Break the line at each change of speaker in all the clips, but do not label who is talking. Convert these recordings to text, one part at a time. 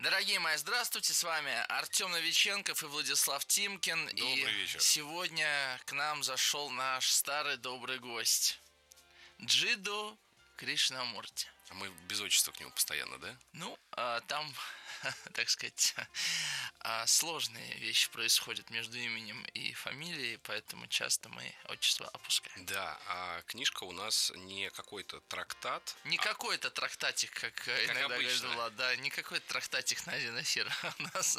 Дорогие мои, здравствуйте, с вами Артем Новиченков и Владислав Тимкин.
Добрый вечер.
Сегодня к нам зашел наш старый добрый гость Джидду Кришнамурти.
А мы без отчества к нему постоянно, да?
Там, так сказать, сложные вещи происходят между именем и фамилией, поэтому часто мы отчество опускаем.
Да, а книжка у нас не какой-то трактат.
Не какой-то трактатик, как иногда говорит
обычно.
Влад, да, не какой-то трактатик на один эфир у нас.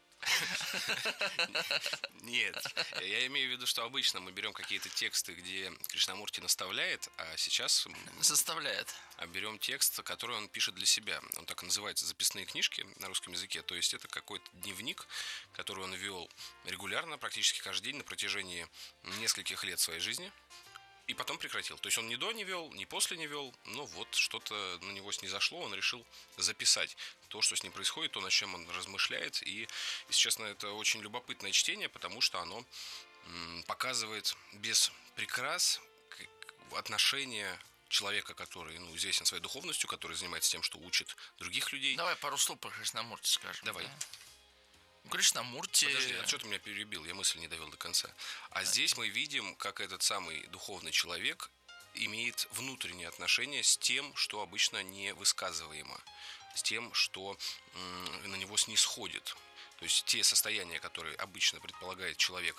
Нет, я имею в виду, что обычно мы берем какие-то тексты, где Кришнамурти наставляет, а сейчас
Заставляет.
берем текст, который он пишет для себя. Он так и называется «Записные книжки» на русском языке. То есть это какой-то дневник, который он вел регулярно, практически каждый день на протяжении нескольких лет своей жизни. И потом прекратил. То есть он ни до не вел, ни после не вел, но вот что-то на него снизошло, он решил записать то, что с ним происходит, то, над чем он размышляет. И, если честно, это очень любопытное чтение, потому что оно показывает без прикрас отношение человека, который известен своей духовностью, который занимается тем, что учит других людей.
Давай пару слов про Кришнамурти скажем.
Давай.
Да? Кришнамурти...
Подожди, а что ты меня перебил? Я мысль не довел до конца. А здесь мы видим, как этот самый духовный человек имеет внутреннее отношение с тем, что обычно не высказываемо, с тем, что на него снисходит. То есть те состояния, которые обычно предполагает человек,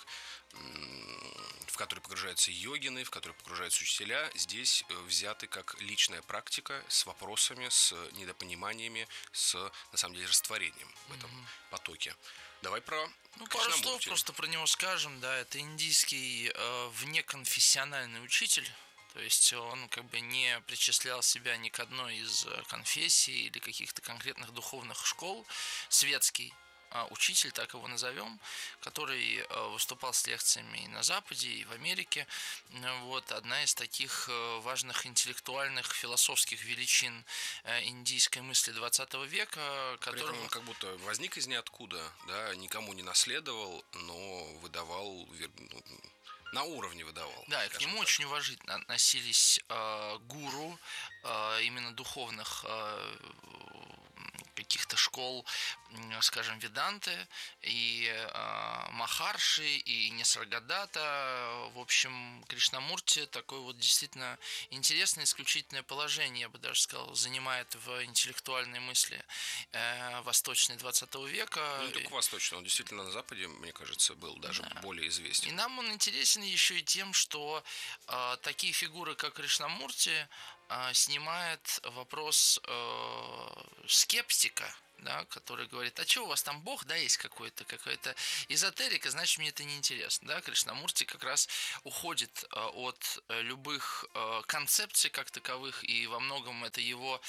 в которые погружаются йогины, в которые погружаются учителя, здесь взяты как личная практика с вопросами, с недопониманиями, с, на самом деле, растворением в этом потоке. Давай про
пару слов просто про него скажем. Да, это индийский внеконфессиональный учитель. То есть он как бы не причислял себя ни к одной из конфессий или каких-то конкретных духовных школ. Светский учитель, так его назовем, который выступал с лекциями и на Западе, и в Америке. Вот одна из таких важных интеллектуальных, философских величин индийской мысли 20 века,
При этом он как будто возник из ниоткуда, да, никому не наследовал, но выдавал, на уровне выдавал.
Да, и к нему очень уважительно относились гуру именно духовных каких-то школ, скажем, Веданты, и Махарши, и Нисаргадата. В общем, Кришнамурти такое вот действительно интересное, исключительное положение, я бы даже сказал, занимает в интеллектуальной мысли восточной 20 века.
Не только восточной, он действительно на Западе, мне кажется, был даже более известен.
И нам он интересен еще и тем, что такие фигуры, как Кришнамурти, снимает вопрос скептика, да, который говорит: а что, у вас там Бог, да, есть какой-то эзотерика, значит, мне это не интересно. Да? Кришнамурти как раз уходит от любых концепций как таковых, и во многом это его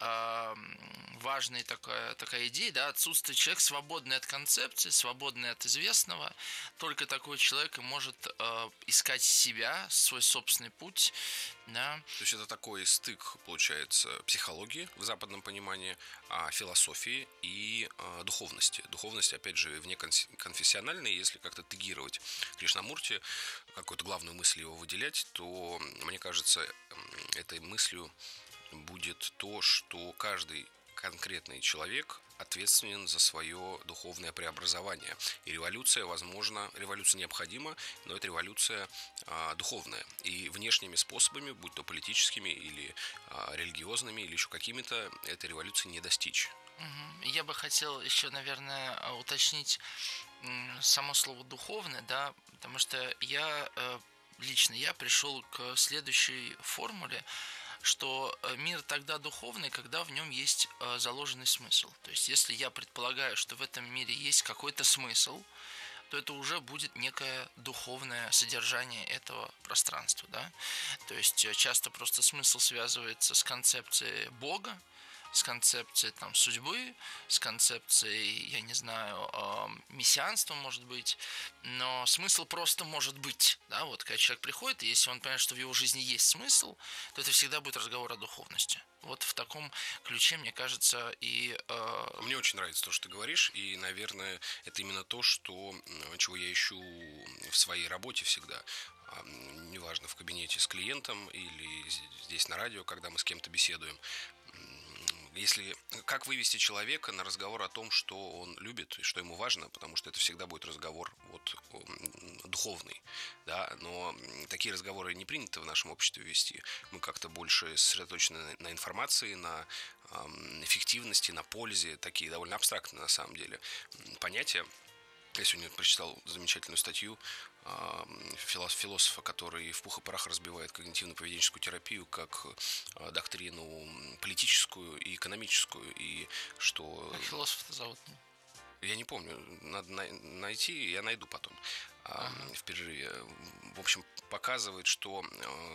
важная такая идея, да, отсутствие человека, свободный от концепции, свободный от известного. Только такой человек и может искать себя, свой собственный путь. Да.
То есть это такой стык, получается, психологии в западном понимании, философии и духовности. Духовность, опять же, внеконфессиональной. Если как-то тегировать Кришнамурти, какую-то главную мысль его выделять, то, мне кажется, этой мыслью будет то, что каждый конкретный человек ответственен за свое духовное преобразование. И революция, возможно, революция необходима, но это революция духовная. И внешними способами, будь то политическими или религиозными, или еще какими-то, этой революции не достичь.
Я бы хотел еще, наверное, уточнить само слово «духовное», да, потому что я пришел к следующей формуле, что мир тогда духовный, когда в нем есть заложенный смысл. То есть, если я предполагаю, что в этом мире есть какой-то смысл, то это уже будет некое духовное содержание этого пространства. Да? То есть, часто просто смысл связывается с концепцией Бога, с концепцией судьбы, с концепцией, я не знаю, мессианства, может быть, но смысл просто может быть. Да? Вот когда человек приходит, и если он понимает, что в его жизни есть смысл, то это всегда будет разговор о духовности. Вот в таком ключе, мне кажется, и...
Мне очень нравится то, что ты говоришь, и, наверное, это именно то, чего я ищу в своей работе всегда. Неважно, в кабинете с клиентом или здесь на радио, когда мы с кем-то беседуем. если как вывести человека на разговор о том, что он любит и что ему важно, потому что это всегда будет разговор вот духовный, да, но такие разговоры не принято в нашем обществе вести. Мы как-то больше сосредоточены на информации, на эффективности, на пользе, такие довольно абстрактные на самом деле понятия. Я сегодня прочитал замечательную статью философа, который в пух и прах разбивает когнитивно-поведенческую терапию как доктрину политическую и экономическую, и что...
Как философа-то зовут?
Я не помню, надо найти, я найду потом в перерыве. В общем, показывает, что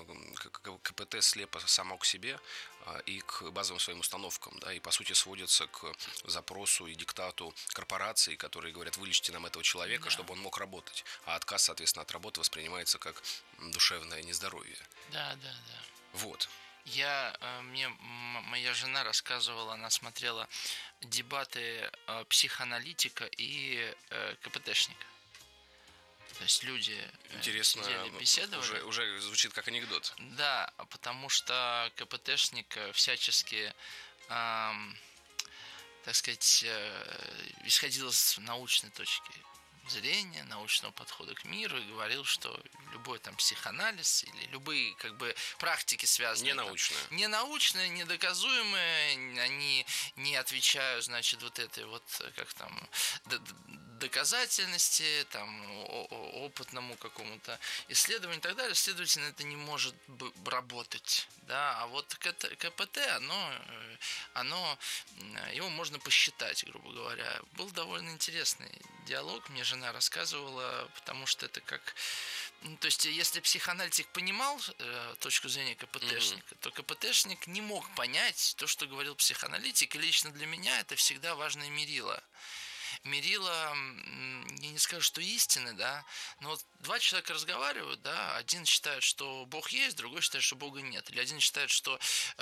КПТ слепо само к себе и к базовым своим установкам, да, и по сути сводится к запросу и диктату корпораций, которые говорят: вылечите нам этого человека, да, чтобы он мог работать. А отказ, соответственно, от работы воспринимается как душевное нездоровье.
Да.
Вот.
Мне моя жена рассказывала, она смотрела дебаты психоаналитика и КПТшника. То есть люди
интересно,
сидели, беседовали.
Уже звучит как анекдот.
Да, потому что КПТшник всячески, так сказать, исходил с научной точки зрения, научного подхода к миру и говорил, что любой там психоанализ или любые как бы практики связанные... Ненаучные, недоказуемые, они не отвечают, значит, вот этой вот, как там, доказательности, там, опытному какому-то исследованию и так далее. Следовательно, это не может работать, да, а вот КПТ, оно его можно посчитать, грубо говоря. Был довольно интересный диалог, мне жена рассказывала, потому что это как... то есть, если психоаналитик понимал точку зрения КПТшника, то КПТшник не мог понять то, что говорил психоаналитик, и лично для меня это всегда важное мерило. Мерило, я не скажу, что истины, да, но вот два человека разговаривают, да, один считает, что Бог есть, другой считает, что Бога нет, или один считает, что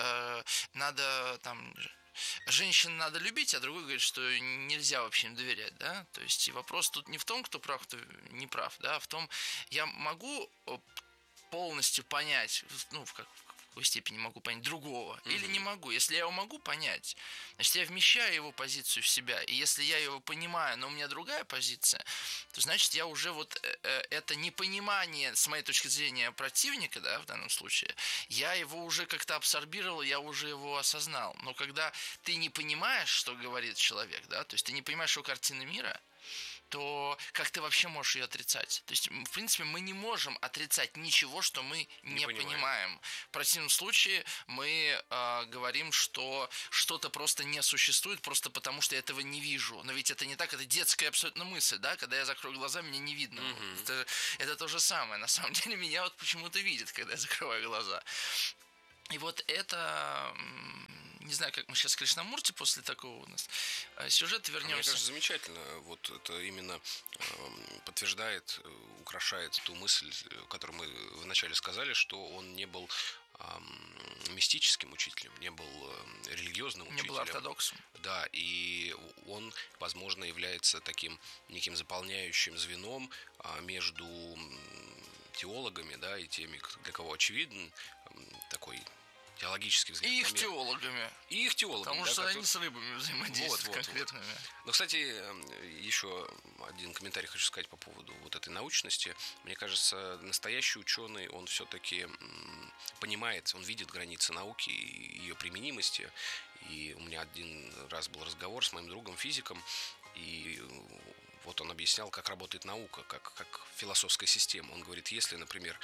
надо там... женщин надо любить, а другой говорит, что нельзя вообще им доверять, да, то есть и вопрос тут не в том, кто прав, кто не прав, да, а в том, я могу полностью понять, в какой степени могу понять другого, или не могу. Если я его могу понять, значит, я вмещаю его позицию в себя, и если я его понимаю, но у меня другая позиция, то значит, я уже вот это непонимание, с моей точки зрения, противника, да, в данном случае, я его уже как-то абсорбировал, я уже его осознал. Но когда ты не понимаешь, что говорит человек, да, то есть ты не понимаешь его картины мира, то как ты вообще можешь ее отрицать? То есть, в принципе, мы не можем отрицать ничего, что мы не понимаем. В противном случае мы говорим, что что-то просто не существует, просто потому что я этого не вижу. Но ведь это не так, это детская абсолютно мысль, да? Когда я закрою глаза, меня не видно. Это то же самое. На самом деле, меня вот почему-то видят, когда я закрываю глаза. И вот это... Не знаю, как мы сейчас к Кришнамурти после такого у нас сюжета вернемся.
Мне кажется, замечательно. Вот это именно подтверждает, украшает ту мысль, которую мы вначале сказали, что он не был мистическим учителем, не был религиозным учителем.
Не был ортодоксом.
Да, и он, возможно, является таким неким заполняющим звеном между теологами, да, и теми, для кого очевиден такой теологический взгляд.
И их теологами.
И их теологами.
Потому что они с рыбами взаимодействуют конкретными.
Но, кстати, еще один комментарий хочу сказать по поводу вот этой научности. Мне кажется, настоящий ученый, он все-таки понимает, он видит границы науки и ее применимости. И у меня один раз был разговор с моим другом, физиком, и вот он объяснял, как работает наука, как философская система. Он говорит, если, например,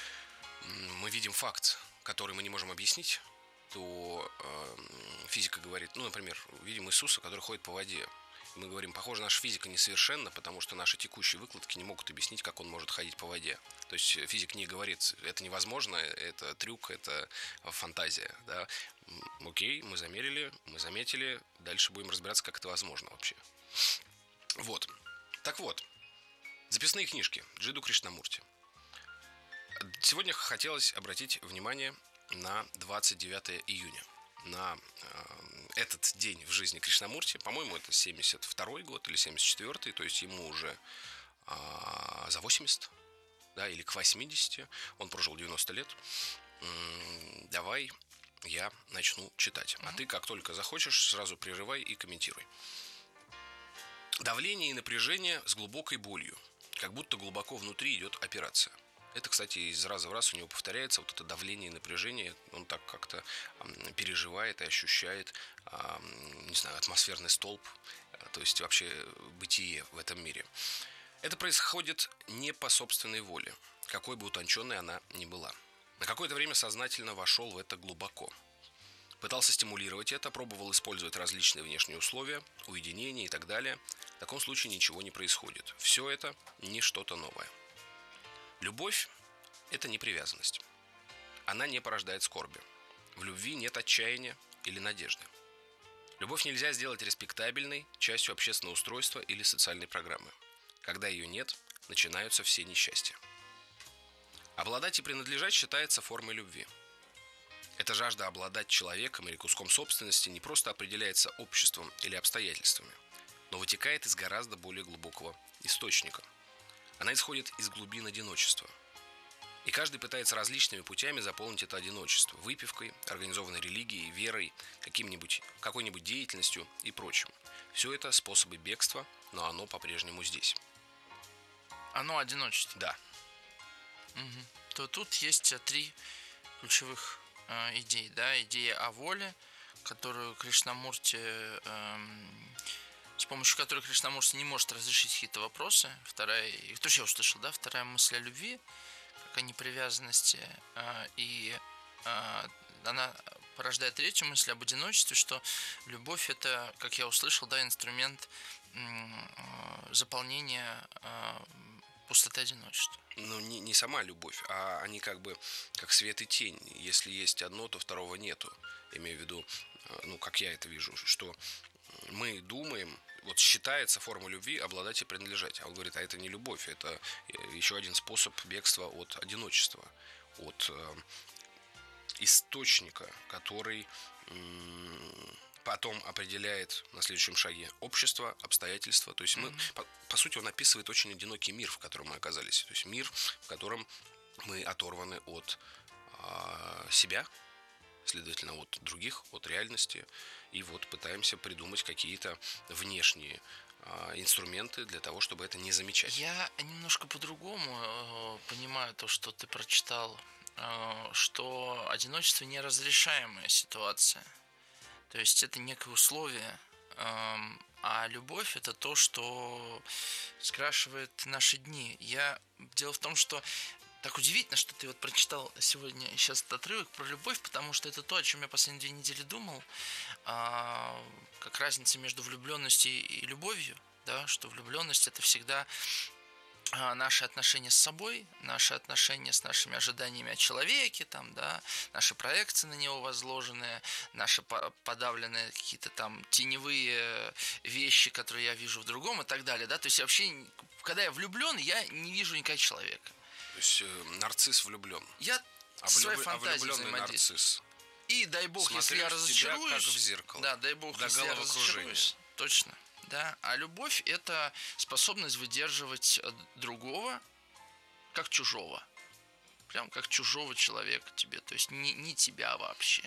мы видим факт, который мы не можем объяснить, то физика говорит, например, видим Иисуса, который ходит по воде. Мы говорим, похоже, наша физика несовершенна, потому что наши текущие выкладки не могут объяснить, как он может ходить по воде. То есть физик не говорит, это невозможно, это трюк, это фантазия. Да? Окей, мы замерили, мы заметили, дальше будем разбираться, как это возможно вообще. Вот. Так вот, записные книжки Джиду Кришнамурти. Сегодня хотелось обратить внимание на 29 июня, на этот день в жизни Кришнамурти. По-моему, это 72-й год или 74-й, то есть ему уже за 80, да, или к 80. Он прожил 90 лет. Давай я начну читать. А ты, как только захочешь, сразу прерывай и комментируй. Давление и напряжение с глубокой болью. Как будто глубоко внутри идет операция. Это, кстати, из раза в раз у него повторяется. Вот это давление и напряжение. Он так как-то переживает и ощущает, не знаю, атмосферный столб. То есть вообще бытие в этом мире. Это происходит не по собственной воле, какой бы утонченной она ни была. На какое-то время сознательно вошел в это глубоко. Пытался стимулировать это, пробовал использовать различные внешние условия, уединение и так далее. В таком случае ничего не происходит. Все это не что-то новое. Любовь – это не привязанность. Она не порождает скорби. В любви нет отчаяния или надежды. Любовь нельзя сделать респектабельной, частью общественного устройства или социальной программы. Когда ее нет, начинаются все несчастья. Обладать и принадлежать считается формой любви. Эта жажда обладать человеком или куском собственности не просто определяется обществом или обстоятельствами, но вытекает из гораздо более глубокого источника. Она исходит из глубин одиночества. И каждый пытается различными путями заполнить это одиночество: выпивкой, организованной религией, верой, какой-нибудь деятельностью и прочим. Все это способы бегства, но оно по-прежнему здесь.
Оно одиночество.
Да.
Угу. То тут есть три ключевых идей, да, идея о воле, которую Кришнамурти, с помощью которой Кришнамурти не может разрешить какие-то вопросы. Вторая, и кто же я услышал, да, вторая мысль о любви, как о непривязанности, и она порождает третью мысль об одиночестве, что любовь — это, как я услышал, да, инструмент заполнения пустоты одиночества.
Ну, не сама любовь, а они как бы как свет и тень. Если есть одно, то второго нету. Имею в виду, ну, как я это вижу, что мы думаем, вот считается форма любви обладать и принадлежать. А он говорит, а это не любовь, это еще один способ бегства от одиночества, от источника, который потом определяет на следующем шаге общество, обстоятельства. То есть мы, по сути, он описывает очень одинокий мир, в котором мы оказались. То есть мир, в котором мы оторваны от себя, следовательно, от других, от реальности. И вот пытаемся придумать какие-то внешние инструменты для того, чтобы это не замечать.
Я немножко по-другому понимаю то, что ты прочитал, что одиночество неразрешаемая ситуация. То есть это некое условие, а любовь — это то, что скрашивает наши дни. Дело в том, что так удивительно, что ты вот прочитал сегодня сейчас этот отрывок про любовь, потому что это то, о чем я последние 2 недели думал, как разница между влюбленностью и любовью, да, что влюбленность — это всегда наши отношения с собой, наши отношения с нашими ожиданиями о человеке, там, да, наши проекции на него возложенные, наши подавленные какие-то там теневые вещи, которые я вижу в другом и так далее, да, то есть вообще, когда я влюблен, я не вижу никак человека.
То есть нарцисс влюблен.
Я своей фантазией взаимодействую.
Нарцисс.
И дай бог, если я разочаруюсь,
как в зеркало.
да, дай бог, если я разочаруюсь, точно. Да, а любовь — это способность выдерживать другого как чужого. Прям как чужого человека тебе. То есть не тебя вообще.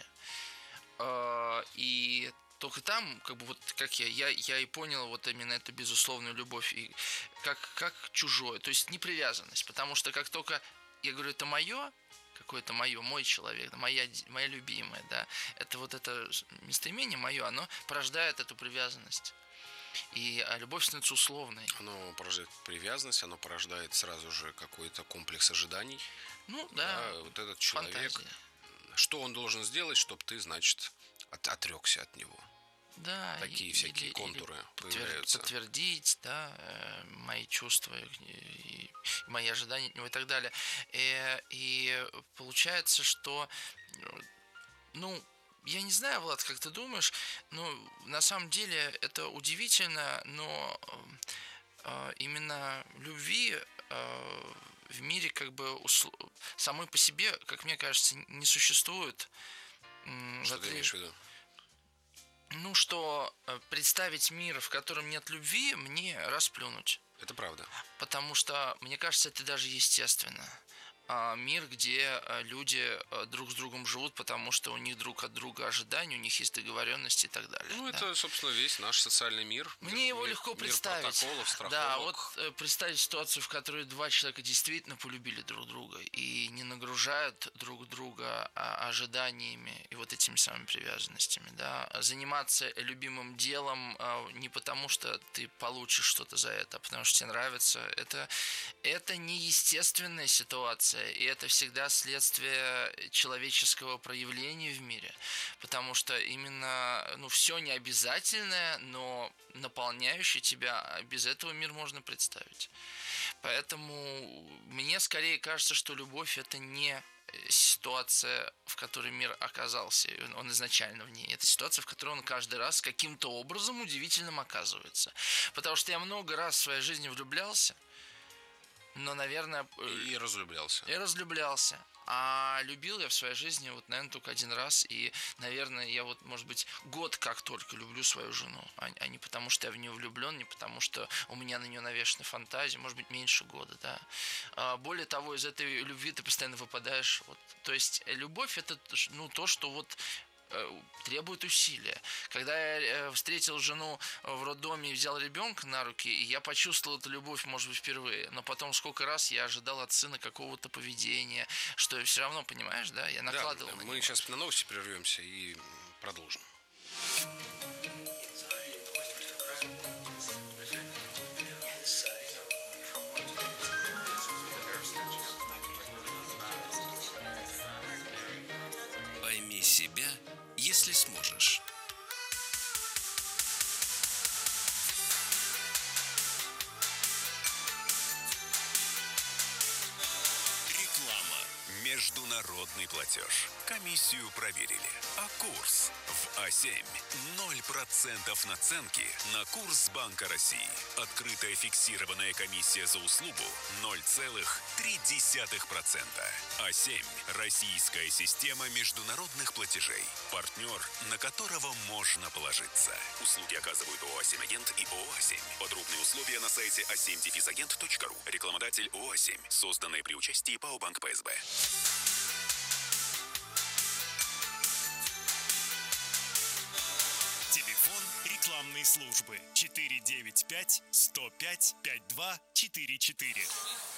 И только там, как бы вот как я и понял вот именно эту безусловную любовь, и как чужое. То есть непривязанность. Потому что как только я говорю, это мое, какое-то мое, мой человек, моя любимая, да, это вот это местоимение мое, оно порождает эту привязанность. И любовь становится условной.
Оно порождает привязанность, оно порождает сразу же какой-то комплекс ожиданий.
Ну, да.
Вот этот человек,
фантазия.
Что он должен сделать, чтобы ты, значит, отрекся от него.
Да.
Такие всякие контуры появляются.
Подтвердить, да, мои чувства и мои ожидания от него и так далее. И получается, что, ну, я не знаю, Влад, как ты думаешь, но на самом деле это удивительно, но именно любви в мире как бы самой по себе, как мне кажется, не существует.
Что ты имеешь в виду?
Ну, что представить мир, в котором нет любви, мне расплюнуть.
Это правда.
Потому что, мне кажется, это даже естественно. мир, где люди друг с другом живут, потому что у них друг от друга ожидания, у них есть договоренности и так далее.
Ну,
да.
это, собственно, весь наш социальный мир.
Мне его легко представить.
Мир протоколов, страховок.
Да, вот представить ситуацию, в которой два человека действительно полюбили друг друга и не нагружают друг друга ожиданиями и вот этими самыми привязанностями, да. Заниматься любимым делом не потому, что ты получишь что-то за это, а потому что тебе нравится. Это неестественная ситуация, и это всегда следствие человеческого проявления в мире, потому что именно, все не обязательное, но наполняющее тебя, без этого мир можно представить. Поэтому мне скорее кажется, что любовь — это не ситуация, в которой мир оказался, он изначально в ней. Это ситуация, в которой он каждый раз каким-то образом удивительным оказывается. Потому что я много раз в своей жизни влюблялся, но, наверное...
И разлюблялся.
А любил я в своей жизни, наверное, только один раз. И, наверное, я может быть, год как только люблю свою жену. А не потому, что я в нее влюблен, не потому, что у меня на нее навешаны фантазии. Может быть, меньше года, да. Более того, из этой любви ты постоянно выпадаешь. То есть, любовь — это, то, что требует усилия. Когда я встретил жену в роддоме и взял ребенка на руки, я почувствовал эту любовь, может быть, впервые. Но потом сколько раз я ожидал от сына какого-то поведения, что все равно, понимаешь, да, я накладывал на него.
Мы сейчас на новости прервемся и продолжим.
Пойми себя, если сможешь. Реклама. Международный платеж. Комиссию проверили. А курс в А7. 0% наценки на курс Банка России. Открытая фиксированная комиссия за услугу 0,3%. А7. Российская система международных платежей. Партнер, на которого можно положиться. Услуги оказывают ООО «А7 Агент» и ООО «А7». Подробные условия на сайте a7-agent.ru. Рекламодатель ООО «А7». Созданное при участии ПАО «Банк ПСБ».
Телефон рекламной службы 495 105 5244.